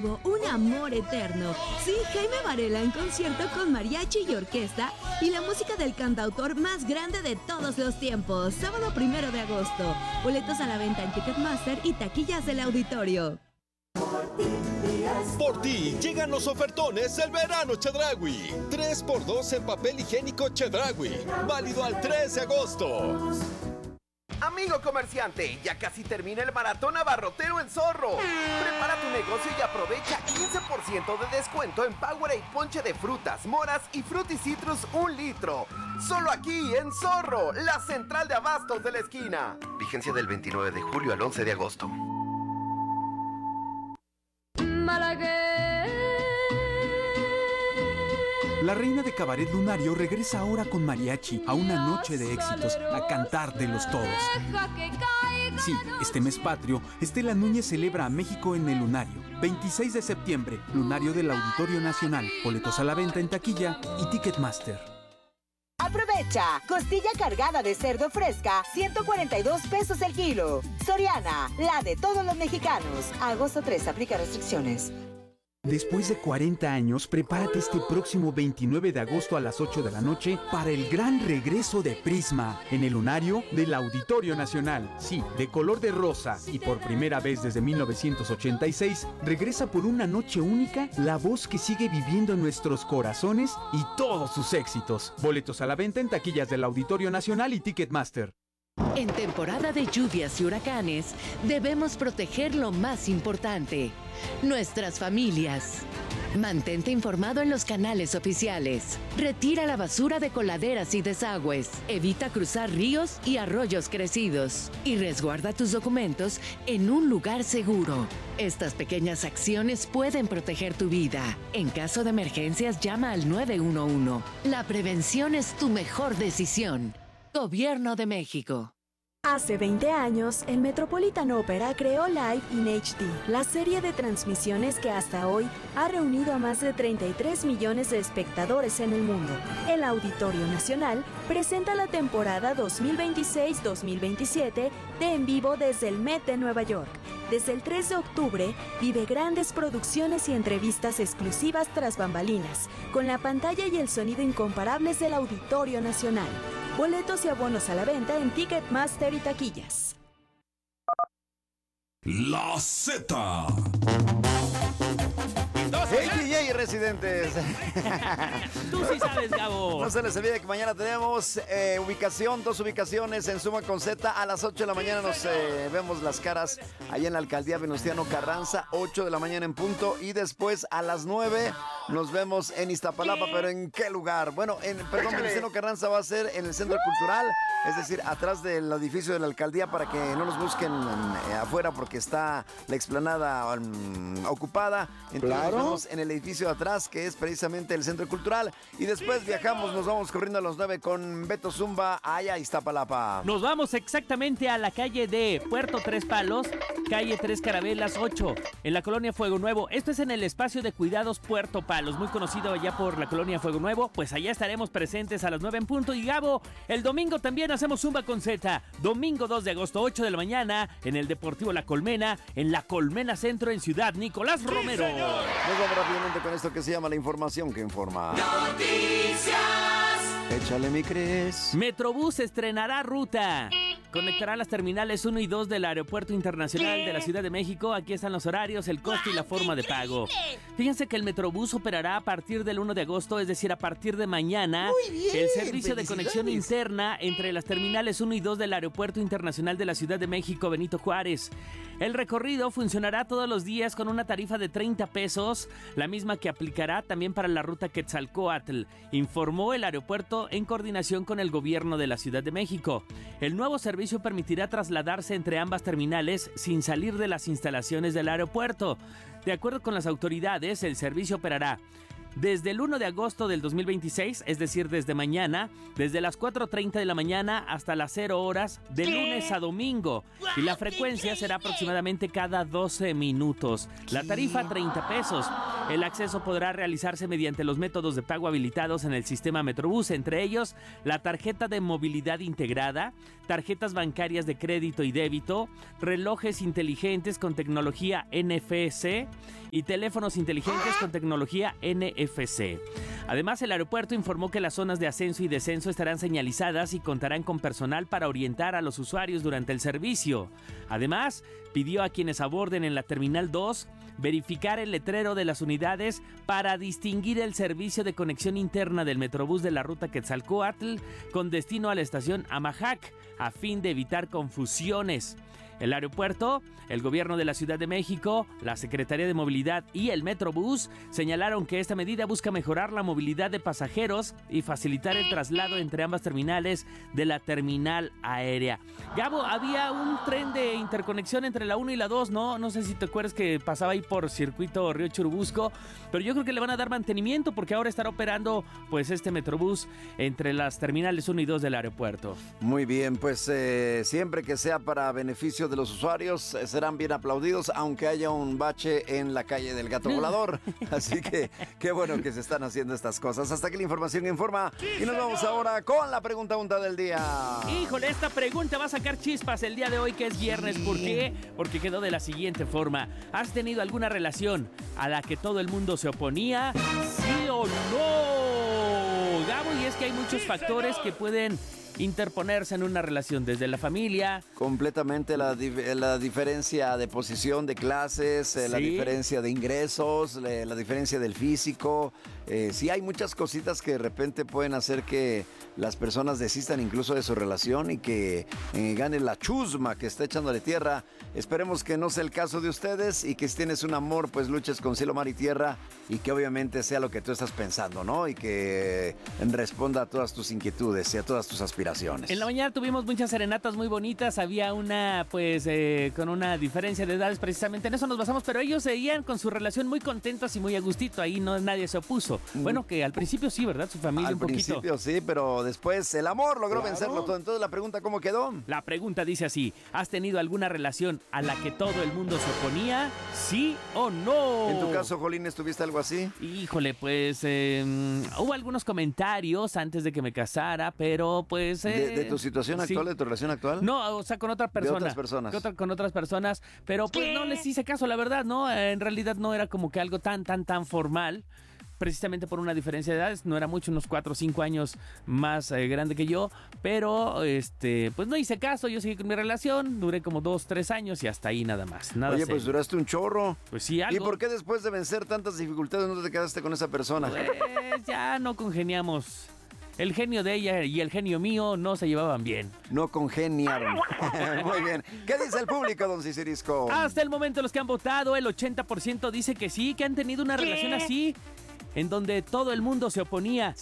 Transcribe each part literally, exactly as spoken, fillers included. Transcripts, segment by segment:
vivo, un amor eterno. Sí, Jaime Varela en concierto con mariachi y orquesta y la música del cantautor más grande de todos los tiempos. Sábado primero de agosto. Boletos a la venta en Ticketmaster y taquillas del auditorio. Por ti llegan los ofertones del verano Chedraui. tres por dos en papel higiénico Chedraui. Válido al tres de agosto. Amigo comerciante, ya casi termina el maratón abarrotero en Zorro. Prepara tu negocio y aprovecha quince por ciento de descuento en Powerade ponche de frutas, moras y Fruticitrus un litro. Solo aquí en Zorro, la central de abastos de la esquina. Vigencia del veintinueve de julio al once de agosto. La reina de cabaret lunario regresa ahora con mariachi a una noche de éxitos, a cantar de los todos. Sí, este mes patrio, Estela Núñez celebra a México en el Lunario. veintiséis de septiembre, Lunario del Auditorio Nacional. Boletos a la venta en taquilla y Ticketmaster. Aprovecha, costilla cargada de cerdo fresca, ciento cuarenta y dos pesos el kilo. Soriana, la de todos los mexicanos. Agosto tres, aplica restricciones. Después de cuarenta años, prepárate este próximo veintinueve de agosto a las ocho de la noche para el gran regreso de Prisma en el Lunario del Auditorio Nacional. Sí, de color de rosa y por primera vez desde mil novecientos ochenta y seis, regresa por una noche única la voz que sigue viviendo en nuestros corazones y todos sus éxitos. Boletos a la venta en taquillas del Auditorio Nacional y Ticketmaster. En temporada de lluvias y huracanes, debemos proteger lo más importante, nuestras familias. Mantente informado en los canales oficiales. Retira la basura de coladeras y desagües. Evita cruzar ríos y arroyos crecidos. Y resguarda tus documentos en un lugar seguro. Estas pequeñas acciones pueden proteger tu vida. En caso de emergencias, llama al nueve uno uno. La prevención es tu mejor decisión. Gobierno de México. Hace veinte años, el Metropolitan Opera creó Live in H D, la serie de transmisiones que hasta hoy ha reunido a más de treinta y tres millones de espectadores en el mundo. El Auditorio Nacional presenta la temporada dos mil veintiséis dos mil veintisiete de En Vivo desde el Met de Nueva York. Desde el tres de octubre, vive grandes producciones y entrevistas exclusivas tras bambalinas, con la pantalla y el sonido incomparables del Auditorio Nacional. Boletos y abonos a la venta en Ticketmaster y taquillas. La Z. Hey D J residentes. Tú sí sabes, Gabo. No se les olvide que mañana tenemos eh, ubicación, dos ubicaciones en Suma con Z. A las ocho de la mañana nos eh, vemos las caras allá en la alcaldía Venustiano Carranza, ocho de la mañana en punto. Y después a las nueve nos vemos en Iztapalapa, pero ¿en qué lugar? Bueno, en, perdón, Venustiano Carranza va a ser en el Centro Cultural, es decir, atrás del edificio de la alcaldía para que no nos busquen eh, afuera porque está la explanada um, ocupada. Entonces claro. Nos vemos en el edificio de atrás, que es precisamente el Centro Cultural. Y después viajamos, nos vamos corriendo a los nueve con Beto Zumba allá a Iztapalapa. Nos vamos exactamente a la calle de Puerto Tres Palos, calle Tres Carabelas ocho, en la colonia Fuego Nuevo. Esto es en el espacio de cuidados Puerto Palos, muy conocido allá por la colonia Fuego Nuevo. Pues allá estaremos presentes a las nueve en punto. Y Gabo, el domingo también hacemos Zumba con Z. Domingo dos de agosto, ocho de la mañana, en el Deportivo La Colmena, en la Colmena Centro, en Ciudad Nicolás Romero. Sí, nos vamos rápidamente con esto que se llama la información que informa. Noticias. Échale mi Cris. Metrobús estrenará ruta. Conectará las terminales uno y dos del Aeropuerto Internacional de la Ciudad de México. Aquí están los horarios, el costo y la forma de pago. Fíjense que el Metrobús operará a partir del uno de agosto, es decir, a partir de mañana. Muy bien, el servicio de conexión interna entre las terminales uno y dos del Aeropuerto Internacional de la Ciudad de México, Benito Juárez. El recorrido funcionará todos los días con una tarifa de treinta pesos, la misma que aplicará también para la ruta Quetzalcóatl, informó el aeropuerto en coordinación con el gobierno de la Ciudad de México. El nuevo servicio permitirá trasladarse entre ambas terminales sin salir de las instalaciones del aeropuerto. De acuerdo con las autoridades, el servicio operará desde el uno de agosto del dos mil veintiséis, es decir, desde mañana, desde las cuatro treinta de la mañana hasta las cero horas, de lunes a domingo. Y la frecuencia será aproximadamente cada doce minutos. La tarifa, treinta pesos. El acceso podrá realizarse mediante los métodos de pago habilitados en el sistema Metrobús, entre ellos la tarjeta de movilidad integrada, tarjetas bancarias de crédito y débito, relojes inteligentes con tecnología N F C y teléfonos inteligentes con tecnología N F C. Además, el aeropuerto informó que las zonas de ascenso y descenso estarán señalizadas y contarán con personal para orientar a los usuarios durante el servicio. Además, pidió a quienes aborden en la Terminal dos verificar el letrero de las unidades para distinguir el servicio de conexión interna del Metrobús de la ruta Quetzalcóatl con destino a la estación Amajac, a fin de evitar confusiones. El aeropuerto, el gobierno de la Ciudad de México, la Secretaría de Movilidad y el Metrobús señalaron que esta medida busca mejorar la movilidad de pasajeros y facilitar el traslado entre ambas terminales de la terminal aérea. Gabo, había un tren de interconexión entre la uno y la dos, ¿no? No sé si te acuerdas que pasaba ahí por circuito Río Churubusco, pero yo creo que le van a dar mantenimiento porque ahora estará operando pues este Metrobús entre las terminales uno y dos del aeropuerto. Muy bien, pues eh, siempre que sea para beneficio de los usuarios eh, serán bien aplaudidos, aunque haya un bache en la calle del Gato Volador. Así que qué bueno que se están haciendo estas cosas. Hasta aquí la información informa y nos vamos ahora con la pregunta unta del día. Híjole, esta pregunta va a sacar chispas el día de hoy que es viernes. ¿Por qué? Porque quedó de la siguiente forma. ¿Has tenido alguna relación a la que todo el mundo se oponía? ¿Sí o no? Gabo, y es que hay muchos factores que pueden interponerse en una relación, desde la familia. Completamente la, dif- la diferencia de posición, de clases, eh, ¿Sí? la diferencia de ingresos, le- la diferencia del físico. Eh, sí hay muchas cositas que de repente pueden hacer que las personas desistan incluso de su relación y que eh, gane la chusma que está echándole tierra. Esperemos que no sea el caso de ustedes y que si tienes un amor, pues luches con cielo, mar y tierra y que obviamente sea lo que tú estás pensando, ¿no? Y que responda a todas tus inquietudes y a todas tus aspiraciones. En la mañana tuvimos muchas serenatas muy bonitas. Había una, pues, eh, con una diferencia de edades, precisamente en eso nos basamos, pero ellos seguían con su relación muy contentos y muy a gustito. Ahí no nadie se opuso. Bueno, que al principio sí, ¿verdad? Su familia Al un poquito. principio sí, pero después el amor logró Claro. vencerlo todo. Entonces la pregunta, ¿cómo quedó? La pregunta dice así: ¿has tenido alguna relación a la que todo el mundo se oponía? ¿Sí o no? En tu caso, Jolín, ¿estuviste algo así? Híjole, pues eh, hubo algunos comentarios antes de que me casara, pero pues... Eh, ¿De, de tu situación sí. actual, de tu relación actual? No, o sea, con otra persona. De otras personas. Con, otra- con otras personas, pero pues no les hice caso, la verdad, ¿no? En realidad no era como que algo tan, tan, tan formal. Precisamente por una diferencia de edades, no era mucho, unos cuatro o cinco años más eh, grande que yo, pero este, pues no hice caso, yo seguí con mi relación, duré como dos, tres años y hasta ahí nada más. Nada Oye, serio. pues duraste un chorro. Pues sí, algo. ¿Y por qué después de vencer tantas dificultades no te quedaste con esa persona? Pues ya no congeniamos. El genio de ella y el genio mío no se llevaban bien. No congeniaron. Muy bien. ¿Qué dice el público, don Cicirisco? Hasta el momento los que han votado, el ochenta por ciento dice que sí, que han tenido una relación así, en donde todo el mundo se oponía.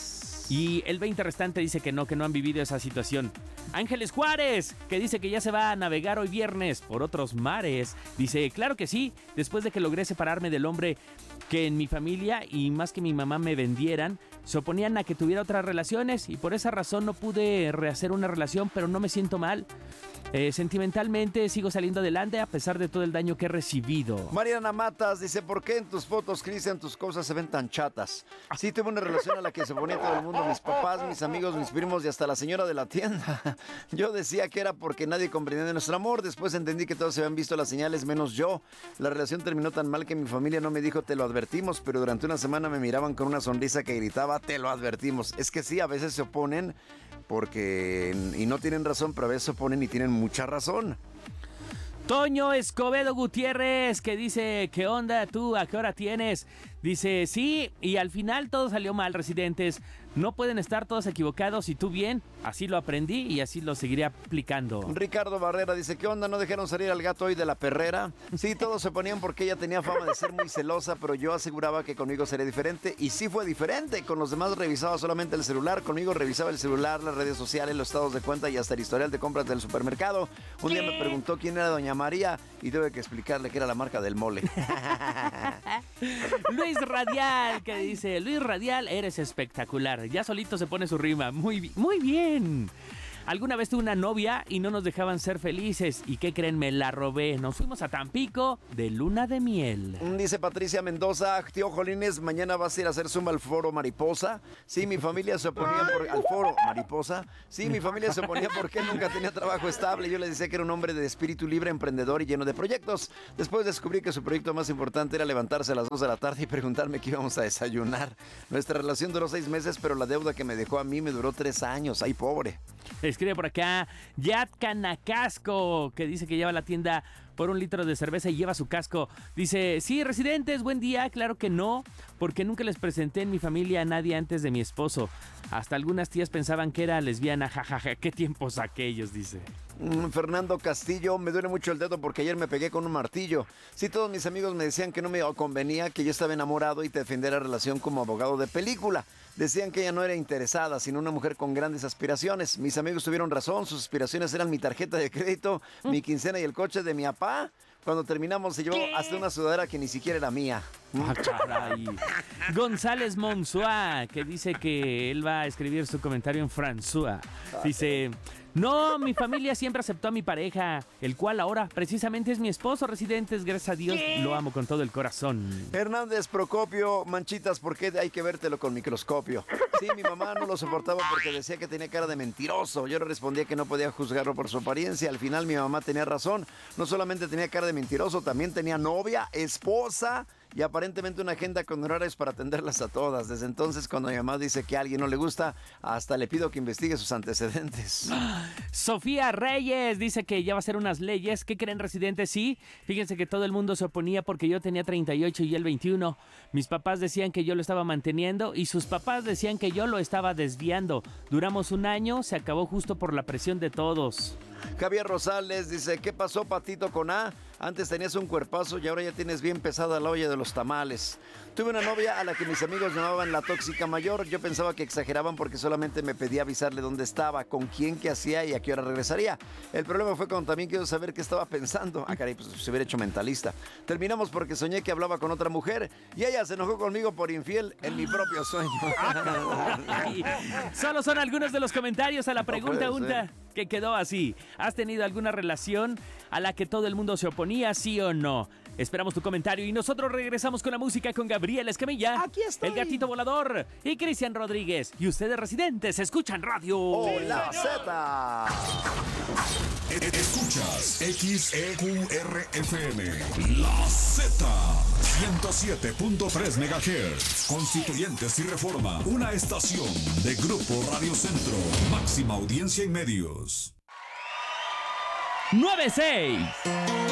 Y el veinte restante dice que no, que no han vivido esa situación. Ángeles Juárez, que dice que ya se va a navegar hoy viernes por otros mares. Dice, claro que sí, después de que logré separarme del hombre que en mi familia y más que mi mamá me vendieran, se oponían a que tuviera otras relaciones y por esa razón no pude rehacer una relación, pero no me siento mal. Eh, sentimentalmente sigo saliendo adelante a pesar de todo el daño que he recibido. Mariana Matas dice, ¿por qué en tus fotos, Cristian, tus cosas se ven tan chatas? Sí, tuve una relación a la que se ponía todo el mundo, mis papás, mis amigos, mis primos y hasta la señora de la tienda. Yo decía que era porque nadie comprendía nuestro amor. Después entendí que todos se habían visto las señales, menos yo. La relación terminó tan mal que mi familia no me dijo, te lo advertimos, pero durante una semana me miraban con una sonrisa que gritaba, te lo advertimos. Es que sí, a veces se oponen porque, y no tienen razón, pero a veces se oponen y tienen mucha razón. Toño Escobedo Gutiérrez, que dice, ¿qué onda tú? ¿A qué hora tienes? Dice, sí, y al final todo salió mal, residentes. No pueden estar todos equivocados y tú bien. Así lo aprendí y así lo seguiré aplicando. Ricardo Barrera dice, ¿qué onda? ¿No dejaron salir al gato hoy de la perrera? Sí, todos se ponían porque ella tenía fama de ser muy celosa, pero yo aseguraba que conmigo sería diferente. Y sí fue diferente. Con los demás revisaba solamente el celular. Conmigo revisaba el celular, las redes sociales, los estados de cuenta y hasta el historial de compras del supermercado. Un día me preguntó quién era doña María y tuve que explicarle que era la marca del mole. Luis Radial, que dice, Luis Radial, eres espectacular. Ya solito se pone su rima. Muy, muy bien. Alguna vez tuve una novia y no nos dejaban ser felices. ¿Y qué creen? Me la robé. Nos fuimos a Tampico de luna de miel. Dice Patricia Mendoza, tío Jolines, mañana vas a ir a hacer zumba al foro Mariposa. Sí, mi familia se oponía por... al foro Mariposa. Sí, mi familia se oponía porque él nunca tenía trabajo estable. Yo le decía que era un hombre de espíritu libre, emprendedor y lleno de proyectos. Después descubrí que su proyecto más importante era levantarse a las dos de la tarde y preguntarme qué íbamos a desayunar. Nuestra relación duró seis meses, pero la deuda que me dejó a mí me duró tres años. Ay, pobre. Escribe por acá Yat Canacasco, que dice que lleva a la tienda por un litro de cerveza y lleva su casco. Dice, sí, residentes, buen día. Claro que no, porque nunca les presenté en mi familia a nadie antes de mi esposo. Hasta algunas tías pensaban que era lesbiana, jajaja. Qué tiempos aquellos, dice. Fernando Castillo, me duele mucho el dedo porque ayer me pegué con un martillo. Sí, todos mis amigos me decían que no me convenía, que yo estaba enamorado y defender la relación como abogado de película. Decían que ella no era interesada, sino una mujer con grandes aspiraciones. Mis amigos tuvieron razón, sus aspiraciones eran mi tarjeta de crédito, mi quincena y el coche de mi papá. Cuando terminamos se llevó ¿Qué? hasta una sudadera que ni siquiera era mía. Ah, caray. González Monsoa, que dice que él va a escribir su comentario en François. Dice, no, mi familia siempre aceptó a mi pareja, el cual ahora precisamente es mi esposo, residentes, gracias a Dios, ¿Qué? Lo amo con todo el corazón. Hernández Procopio, Manchitas, ¿por qué hay que vértelo con microscopio? Sí, mi mamá no lo soportaba porque decía que tenía cara de mentiroso. Yo le respondía que no podía juzgarlo por su apariencia. Al final mi mamá tenía razón. No solamente tenía cara de mentiroso, también tenía novia, esposa y aparentemente una agenda con horarios para atenderlas a todas. Desde entonces, cuando mi mamá dice que a alguien no le gusta, hasta le pido que investigue sus antecedentes. Sofía Reyes dice que ya va a hacer unas leyes. ¿Qué creen, residentes? Sí, fíjense que todo el mundo se oponía porque yo tenía treinta y ocho y él veintiuno. Mis papás decían que yo lo estaba manteniendo y sus papás decían que yo lo estaba desviando. Duramos un año, se acabó justo por la presión de todos. Javier Rosales dice, ¿qué pasó, Patito, con A? Antes tenías un cuerpazo y ahora ya tienes bien pesada la olla de los tamales. Tuve una novia a la que mis amigos llamaban la tóxica mayor. Yo pensaba que exageraban porque solamente me pedía avisarle dónde estaba, con quién, qué hacía y a qué hora regresaría. El problema fue cuando también quiero saber qué estaba pensando. Ah, caray, pues se hubiera hecho mentalista. Terminamos porque soñé que hablaba con otra mujer y ella se enojó conmigo por infiel en mi propio sueño. Solo son algunos de los comentarios a la pregunta no unta que quedó así. ¿Has tenido alguna relación a la que todo el mundo se oponía, sí o no? Esperamos tu comentario y nosotros regresamos con la música con Gabriel Escamilla, Aquí estoy. El Gatito Volador y Cristian Rodríguez. Y ustedes, residentes, escuchan radio. ¡Hola, Z! Escuchas X E Q R F M, La Z, ciento siete punto tres megahertz, Constituyentes y Reforma, una estación de Grupo Radio Centro, máxima audiencia en medios. nueve seis